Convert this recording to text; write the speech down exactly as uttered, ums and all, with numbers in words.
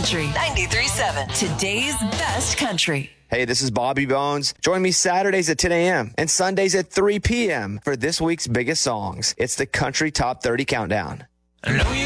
Country ninety-three point seven. Today's best country. Hey, this is Bobby Bones. Join me Saturdays at ten a.m. and Sundays at three p.m. for this week's biggest songs. It's the Country Top thirty Countdown.